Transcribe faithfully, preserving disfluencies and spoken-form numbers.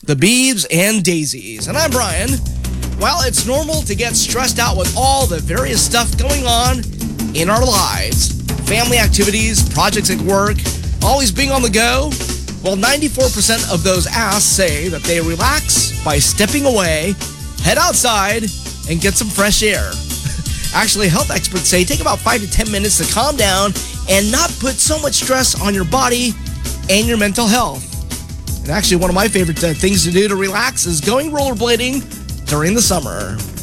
the Beebs and Daisies. And I'm Brian. Well, it's normal to get stressed out with all the various stuff going on in our lives. Family activities, projects at work, always being on the go. Well, ninety-four percent of those asked say that they relax by stepping away, head outside, and get some fresh air. Actually, health experts say take about five to ten minutes to calm down and not put so much stress on your body and your mental health. And actually, one of my favorite uh, things to do to relax is going rollerblading during the summer.